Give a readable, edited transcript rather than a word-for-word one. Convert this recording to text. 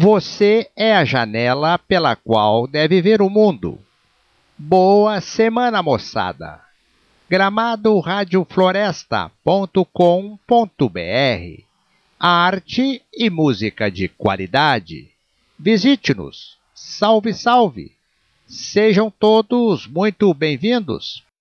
Você é a janela pela qual deve ver o mundo. Boa semana, moçada! gramadoradiofloresta.com.br Arte e música de qualidade. Visite-nos. Salve, salve! Sejam todos muito bem-vindos.